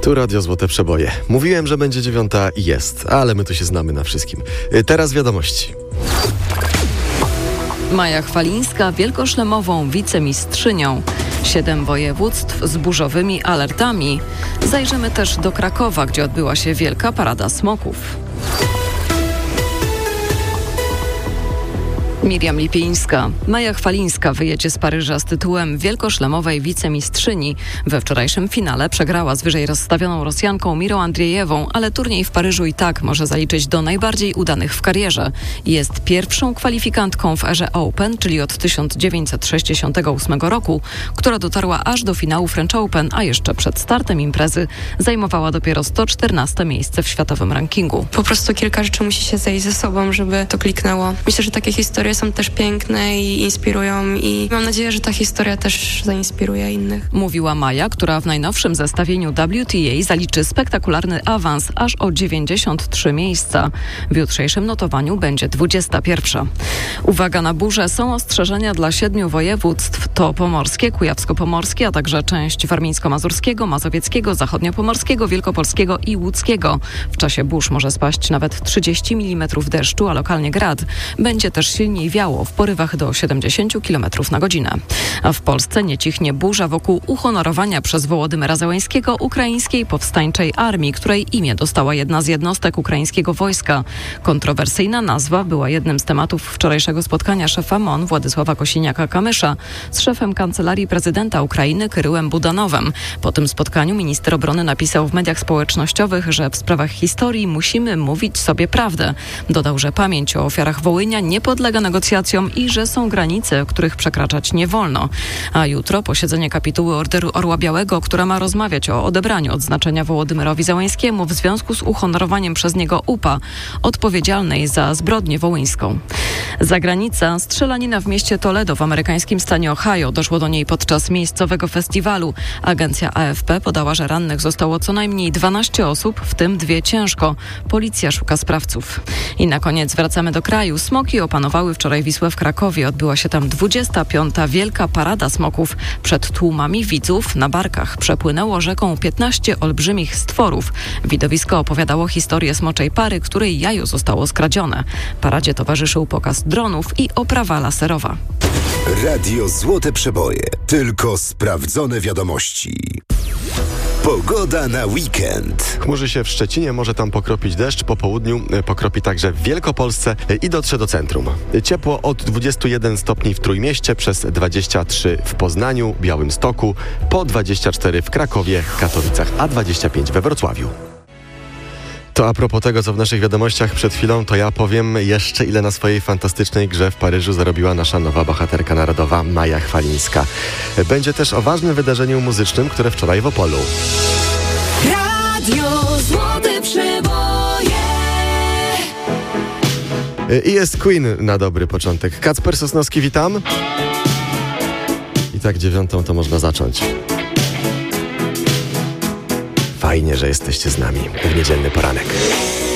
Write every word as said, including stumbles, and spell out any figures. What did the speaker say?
Tu Radio Złote Przeboje. Mówiłem, że będzie dziewiąta i jest, ale my tu się znamy na wszystkim. Teraz wiadomości. Maja Chwalińska wielkoszlemową wicemistrzynią. Siedem województw z burzowymi alertami. Zajrzymy też do Krakowa, gdzie odbyła się wielka parada smoków. Miriam Lipińska. Maja Chwalińska wyjedzie z Paryża z tytułem wielkoszlemowej wicemistrzyni. We wczorajszym finale przegrała z wyżej rozstawioną Rosjanką Mirą Andrzejewą, ale turniej w Paryżu i tak może zaliczyć do najbardziej udanych w karierze. Jest pierwszą kwalifikantką w erze Open, czyli od tysiąc dziewięćset sześćdziesiątego ósmego roku, która dotarła aż do finału French Open, a jeszcze przed startem imprezy zajmowała dopiero sto czternaste miejsce w światowym rankingu. Po prostu kilka rzeczy musi się zejść ze sobą, żeby to kliknęło. Myślę, że takie historie są też piękne i inspirują i mam nadzieję, że ta historia też zainspiruje innych. Mówiła Maja, która w najnowszym zestawieniu W T A zaliczy spektakularny awans aż o dziewięćdziesiąt trzy miejsca. W jutrzejszym notowaniu będzie dwudziesta pierwsza. Uwaga na burzę, są ostrzeżenia dla siedmiu województw. To pomorskie, kujawsko-pomorskie, a także część warmińsko-mazurskiego, mazowieckiego, zachodniopomorskiego, wielkopolskiego i łódzkiego. W czasie burz może spaść nawet trzydzieści milimetrów deszczu, a lokalnie grad. Będzie też silniej wiało w porywach do siedemdziesiąt kilometrów na godzinę. A w Polsce nie cichnie burza wokół uhonorowania przez Wołodymyra Zełenskiego ukraińskiej powstańczej armii, której imię dostała jedna z jednostek ukraińskiego wojska. Kontrowersyjna nazwa była jednym z tematów wczorajszego spotkania szefa M O N Władysława Kosiniaka-Kamysza z szefem Kancelarii Prezydenta Ukrainy Kyryłem Budanowem. Po tym spotkaniu minister obrony napisał w mediach społecznościowych, że w sprawach historii musimy mówić sobie prawdę. Dodał, że pamięć o ofiarach Wołynia nie podlega negocjacjom i że są granice, których przekraczać nie wolno. A jutro posiedzenie kapituły Orderu Orła Białego, która ma rozmawiać o odebraniu odznaczenia Wołodymyrowi Zełenskiemu w związku z uhonorowaniem przez niego U P A, odpowiedzialnej za zbrodnię wołyńską. Zagranica. Strzelanina w mieście Toledo w amerykańskim stanie Ohio. Doszło do niej podczas miejscowego festiwalu. Agencja A F P podała, że rannych zostało co najmniej dwanaście osób, w tym dwie ciężko. Policja szuka sprawców. I na koniec wracamy do kraju. Smoki opanowały wczoraj Wisłę w Krakowie. Odbyła się tam dwudziesta piąta Wielka Parada Smoków. Przed tłumami widzów na barkach przepłynęło rzeką piętnaście olbrzymich stworów. Widowisko opowiadało historię smoczej pary, której jajo zostało skradzione. Paradzie towarzyszył pokaz dronów i oprawa laserowa. Radio Złote Przeboje. Tylko sprawdzone wiadomości. Pogoda na weekend. Chmurzy się w Szczecinie, może tam pokropić deszcz. Po południu pokropi także w Wielkopolsce i dotrze do centrum. Ciepło od dwudziestu jeden stopni w Trójmieście, przez dwadzieścia trzy w Poznaniu, Białymstoku, po dwadzieścia cztery w Krakowie, Katowicach, a dwadzieścia pięć we Wrocławiu. To a propos tego, co w naszych wiadomościach przed chwilą, to ja powiem jeszcze, ile na swojej fantastycznej grze w Paryżu zarobiła nasza nowa bohaterka narodowa Maja Chwalińska. Będzie też o ważnym wydarzeniu muzycznym, które wczoraj w Opolu. Radio Złote Przeboje. I jest Queen na dobry początek. Kacper Sosnowski, witam. I tak dziewiątą to można zacząć. Fajnie, że jesteście z nami w niedzielny poranek.